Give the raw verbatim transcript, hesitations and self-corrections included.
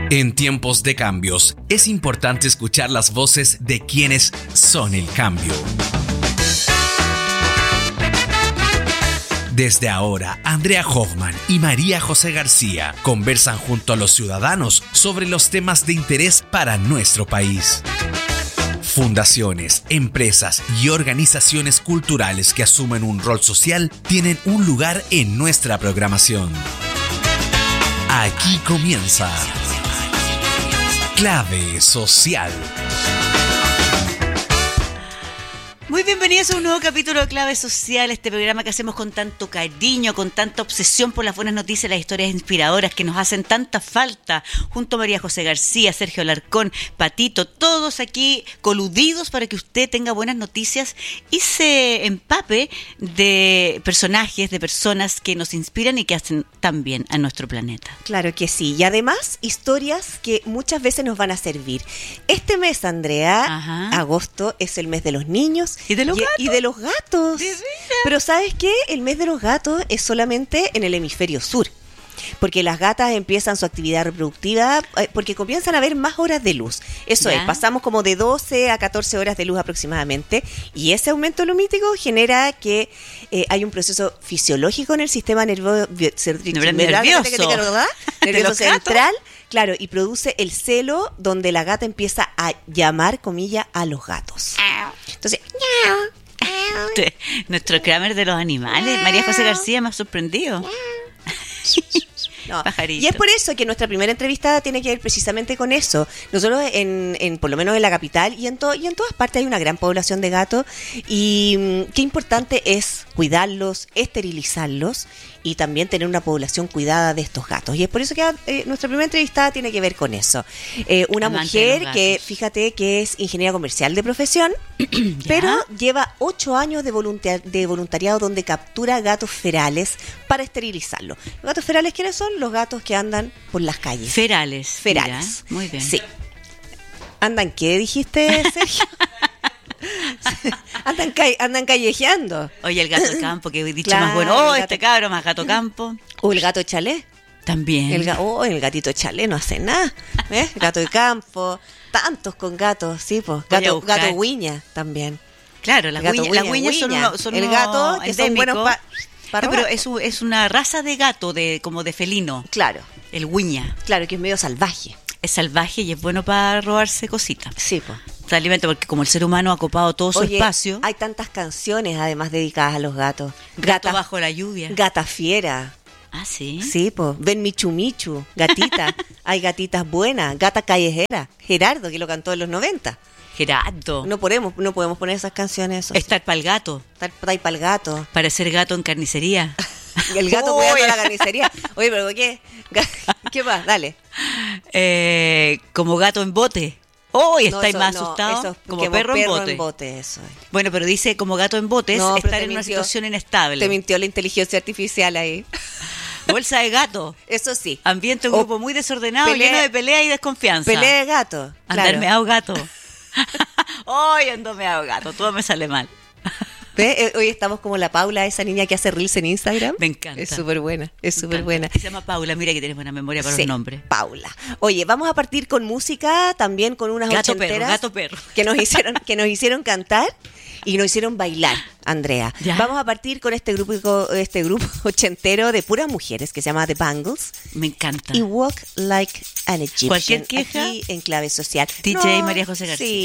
En tiempos de cambios, es importante escuchar las voces de quienes son el cambio. Desde ahora, Andrea Hoffman y María José García conversan junto a los ciudadanos sobre los temas de interés para nuestro país. Fundaciones, empresas y organizaciones culturales que asumen un rol social tienen un lugar en nuestra programación. Aquí comienza Clave Social. Muy bienvenidos a un nuevo capítulo de Clave Social, este programa que hacemos con tanto cariño, con tanta obsesión por las buenas noticias, las historias inspiradoras que nos hacen tanta falta, junto a María José García, Sergio Alarcón, Patito, todos aquí coludidos para que usted tenga buenas noticias y se empape de personajes, de personas que nos inspiran y que hacen tan bien a nuestro planeta. Claro que sí, y además historias que muchas veces nos van a servir. Este mes, Andrea, Ajá. agosto, es el mes de los niños. ¿Y de los y, gatos? Y de los gatos. ¿De Pero ¿sabes qué? El mes de los gatos es solamente en el hemisferio sur. Porque las gatas empiezan su actividad reproductiva eh, porque comienzan a haber más horas de luz. Eso ¿Ya? es, pasamos como de doce a catorce horas de luz aproximadamente. Y ese aumento lumítico genera que eh, hay un proceso fisiológico en el sistema nervioso, nervioso, nervioso central. Claro, y produce el celo donde la gata empieza a llamar, comillas, a los gatos. Entonces, nuestro Kramer de los animales, María José García, me ha sorprendido. No. Y es por eso que nuestra primera entrevistada tiene que ver precisamente con eso. Nosotros, en, en por lo menos en la capital y en, to, y en todas partes hay una gran población de gatos y mmm, qué importante es cuidarlos, esterilizarlos y también tener una población cuidada de estos gatos. Y es por eso que eh, nuestra primera entrevistada tiene que ver con eso. Eh, una Amante mujer que, fíjate, que es ingeniera comercial de profesión, pero lleva ocho años de, voluntar- de voluntariado donde captura gatos ferales para esterilizarlos. ¿Los gatos ferales quiénes son? Los gatos que andan por las calles. Ferales. Ferales. Mira, muy bien. Sí. ¿Andan qué, dijiste, Sergio? andan, ca- andan callejeando. Oye, el gato de campo, que he dicho claro, más bueno. Oh, este cabro más gato campo. O el gato chalet. También. El, ga- oh, el gatito chalet no hace nada. ¿Ves? Gato de campo. Tantos con gatos, sí, pues. Gato, gato guiña también. Claro, las guiñas, las guiñas son, uno, son el gato que son buenos para pa no, pero es, es una raza de gato, de como de felino. Claro. El guiña. Claro, que es medio salvaje. Es salvaje y es bueno para robarse cositas. Sí, pues. Se alimenta porque como el ser humano ha ocupado todo su Oye, espacio. Hay tantas canciones además dedicadas a los gatos. Gato Gata, bajo la lluvia. Gata fiera. Ah, sí. Sí, pues. Ven Michu Michu, gatita. Hay gatitas buenas. Gata callejera. Gerardo, que lo cantó en los noventa. Gerardo. No podemos, no podemos poner esas canciones. Eso. Estar pa'l gato. Estar pa'l gato. Parecer gato en carnicería. El gato cuidando la carnicería. Oye, pero ¿qué? ¿Qué más? Dale. Eh, como gato en bote. Oh, y no, estáis eso, más no, asustados. Eso, como que perro, perro en bote. en bote eso es. Bueno, pero dice como gato en bote es no, estar en mintió, una situación inestable. Te mintió la inteligencia artificial ahí. Bolsa de gato. Eso sí. Ambiente, un grupo o muy desordenado, pelea, lleno de pelea y desconfianza. Pelea de gato. Andar claro. meado gato. Hoy ando meado gato, todo me sale mal. ¿Ves? Hoy estamos como la Paula, esa niña que hace reels en Instagram. Me encanta. Es súper buena, es súper buena. Se llama Paula, mira que tienes buena memoria para sí, los nombres. Paula. Oye, vamos a partir con música, también con unas gato ochenteras. Perro, gato perro. Que nos hicieron, que nos hicieron cantar y nos hicieron bailar, Andrea. ¿Ya? Vamos a partir con este grupo, este grupo ochentero de puras mujeres que se llama The Bangles. Me encanta. Y Walk Like an Egyptian. Cualquier queja. Aquí en Clave Social. D J no, María José García. Sí.